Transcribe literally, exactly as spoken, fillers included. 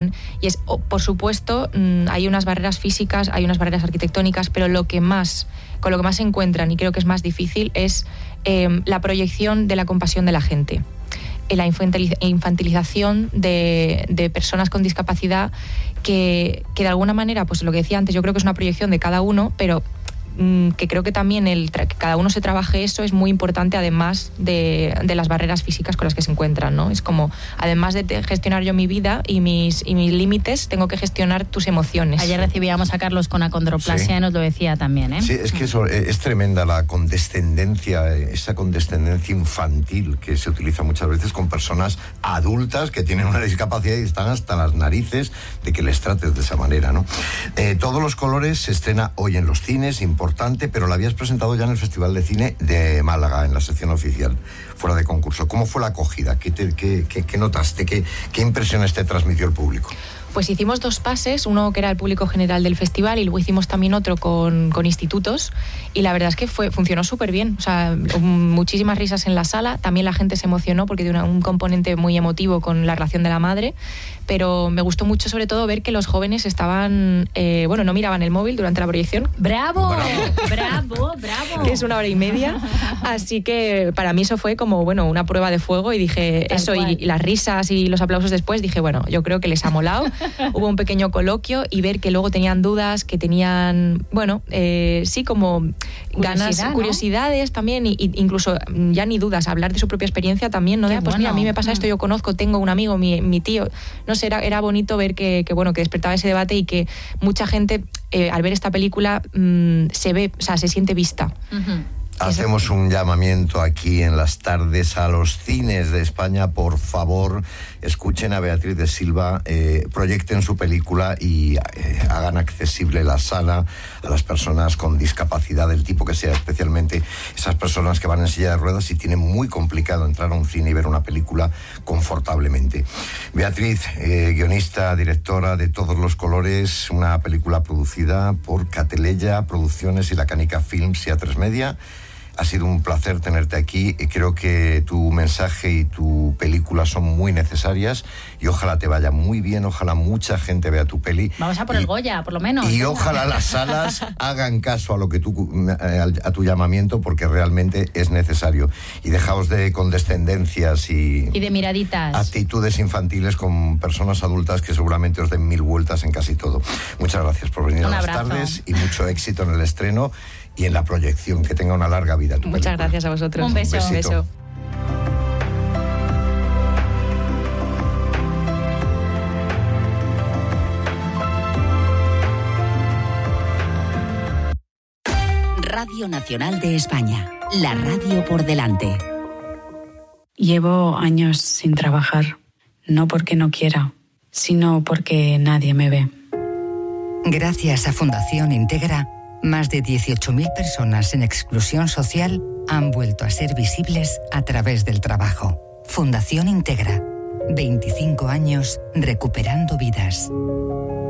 bien. Y es, por supuesto, hay unas barreras físicas, hay unas barreras arquitectónicas, pero lo que más, con lo que más se encuentran, y creo que es más difícil, es eh, la proyección de la compasión de la gente. La infantilización de, de personas con discapacidad que, que de alguna manera, pues lo que decía antes, yo creo que es una proyección de cada uno, pero que creo que también el que cada uno se trabaje eso es muy importante, además de, de las barreras físicas con las que se encuentran, ¿no? Es como, además de gestionar yo mi vida y mis, y mis límites, tengo que gestionar tus emociones. Ayer recibíamos a Carlos con acondroplasia, sí. Y nos lo decía también, ¿eh? Sí, es que eso es tremenda la condescendencia, esa condescendencia infantil que se utiliza muchas veces con personas adultas que tienen una discapacidad y están hasta las narices de que les trates de esa manera, ¿no? Eh, Todos los colores se estrena hoy en los cines, importante, pero la habías presentado ya en el Festival de Cine de Málaga, en la sección oficial, fuera de concurso. ¿Cómo fue la acogida? ¿Qué, te, qué, qué, qué notaste? ¿Qué, qué impresiones te transmitió el público? Pues hicimos dos pases, uno que era el público general del festival y luego hicimos también otro con, con institutos, y la verdad es que fue, funcionó súper bien. O sea, muchísimas risas en la sala, también la gente se emocionó porque tiene un componente muy emotivo con la relación de la madre, pero me gustó mucho sobre todo ver que los jóvenes estaban, eh, bueno, no miraban el móvil durante la proyección. ¡Bravo! ¡Bravo, bravo! Que es una hora y media, así que para mí eso fue como, bueno, una prueba de fuego, y dije Tal eso, y, y las risas y los aplausos después, dije, bueno, yo creo que les ha molado. Hubo un pequeño coloquio y ver que luego tenían dudas, que tenían, bueno, eh, sí, como ganas, Curiosidad, ¿no? curiosidades también, y, y incluso ya ni dudas, hablar de su propia experiencia también, ¿no? De, ah, pues bueno. mira, a mí me pasa esto, yo conozco, tengo un amigo, mi, mi tío, no sé, era, era bonito ver que, que, bueno, que despertaba ese debate y que mucha gente, eh, al ver esta película, mmm, se ve, o sea, se siente vista. Uh-huh. Hacemos un llamamiento aquí en las tardes a los cines de España. Por favor, escuchen a Beatriz de Silva, eh, proyecten su película y eh, hagan accesible la sala a las personas con discapacidad del tipo que sea, especialmente esas personas que van en silla de ruedas y tienen muy complicado entrar a un cine y ver una película confortablemente. Beatriz, eh, guionista, directora de Todos los colores, una película producida por Cateleya Producciones y La Canica Films y A tres Media. Ha sido un placer tenerte aquí. Creo que tu mensaje y tu película son muy necesarias y ojalá te vaya muy bien, ojalá mucha gente vea tu peli. Vamos a por y, el Goya, por lo menos. Y ojalá las salas hagan caso a lo que tú, a tu llamamiento, porque realmente es necesario. Y dejaos de condescendencias y, y de miraditas. Actitudes infantiles con personas adultas que seguramente os den mil vueltas en casi todo. Muchas gracias por venir un a las abrazo. tardes y mucho éxito en el estreno y en la proyección. Que tenga una larga vida tu Muchas película. gracias a vosotros. Un beso. Un beso. Radio Nacional de España, la radio por delante. Llevo años sin trabajar, no porque no quiera, sino porque nadie me ve. Gracias a Fundación Integra, más de dieciocho mil personas en exclusión social han vuelto a ser visibles a través del trabajo. Fundación Integra, veinticinco años recuperando vidas.